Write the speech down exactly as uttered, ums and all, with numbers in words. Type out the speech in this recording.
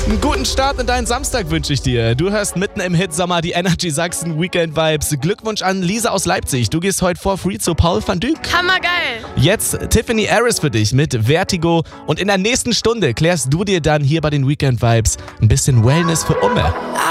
Einen guten Start in deinen Samstag wünsche ich dir. Du hörst mitten im Hitsommer die Energy Sachsen Weekend Vibes. Glückwunsch an Lisa aus Leipzig. Du gehst heute for free zu Paul van Dyk. Hammergeil. Jetzt Tiffany Harris für dich mit Vertigo. Und in der nächsten Stunde klärst du dir dann hier bei den Weekend Vibes ein bisschen Wellness für Umme.